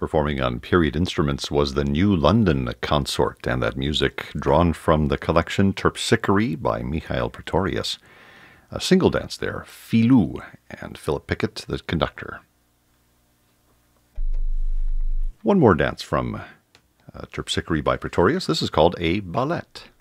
Performing on period instruments was the New London Consort, and that music drawn from the collection Terpsichore by Mikhail Pretorius. A single dance there, Filou, and Philip Pickett, the conductor. One more dance from Terpsichore by Pretorius. This is called a ballet.